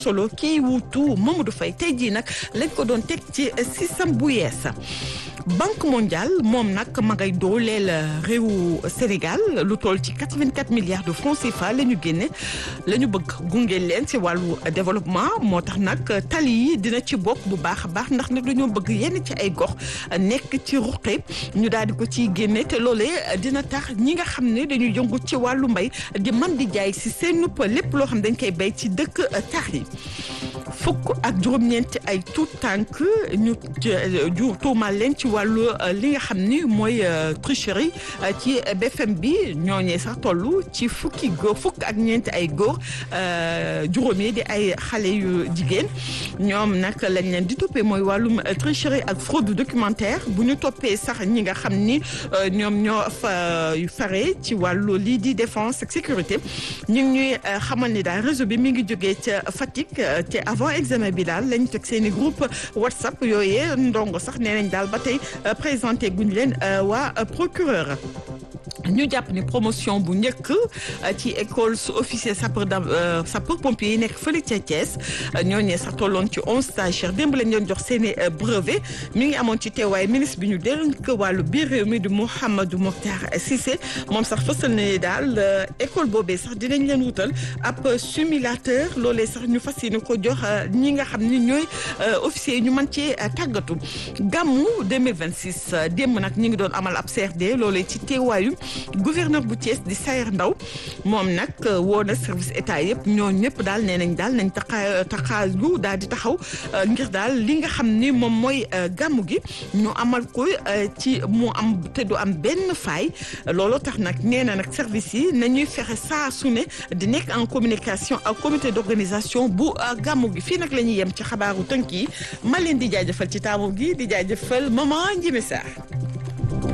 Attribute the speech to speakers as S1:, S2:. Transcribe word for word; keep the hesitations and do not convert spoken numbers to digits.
S1: solo kii wuutu Mamadou Faye tey jii nag lañ ko doon teg ci système bu yees Banque mondiale moom nag ma ngay dooleel réewu Sénégal lu toll ci quatre-vingt-quatre milliards de francs C F A la ñu génne la ñu bëgg gunge leen ci wàllu développement moo tax nag tali yi dina ci bokk bu baax a baax ndax nag dañoo bëgg yenn ci ay gox nekk ci ruqe ñu daal di ko ciy génne te loolee dina tax ñi nga xam ne dañuy yëngu ci wàllu mbay di man di jaay si seen nupp lépp loo xam dañ koy bay ci dëkk tax yi fukk ak juróom-ñeenti ay tuut tànk ñu ju tuumal leen ci wàllu li nga xam ni mooy tricherie ci B F M bi ñooñee sax toll ci fukki góor fukk ak ñeenti ay góor juróom yi di ay xale yu jigéen ñoom nag lañ leen di toppee mooy wàllum tricherie ak fraude documentaire bu ñu toppee sax ñi nga xam ni ñoom ñoo fa fare ci wàllu lii di défense ak sécurité ñu ngi ñuy xamal ni daal réseau bi mi ngi jógee ca Fatick te avant examen bi daal lañ teg seen i groupe WhatsApp yooyee ndongo sax nee nañ daal ba tey présenté guñ leen waa procureur ñu jàpp ni promotion bu njëkk ci école su officier sapeur sapeur pompier yi nekk fële ca Thiès ñooñee sax tolloon ci onze stagiaires démb lañ leen jox seen i brevet mi ngi amoon ci teewaay ministre bi ñu dénk wàllu biir réew mi di Mouhamadou Mokhtar Cissé moom sax fësal na daal école boobee sax dinañ leen wutal ab simulateur loolee sax ñu fas yéene ko jox ñi nga xam ni ñooy officier yi ñu mën cee tàggatu gàmmu deux mille vingt-six démb nag ñi ngi doon amal ab C R D loolee ci teewaayu gouverneur bu Thiès di Sayer Ndaw moom nag woo na service état yëpp ñoo ñëpp daal nee nañ daal nañ taxaa taxaaju daal di taxaw ngir daal li nga xam ni moom mooy gàmmu gi ñu amal ko ci mu am te du am benn faay looloo tax nag nee na nag service yi nañuy fexe saa su ne di nekk en communication ak comité d'organisation bu gàmmu gi fii nag la ñuy yem ci xabaaru tënk yi ma leen di jaajëfal ci taamu gi di jaajëfal maman Ndiémé Sarr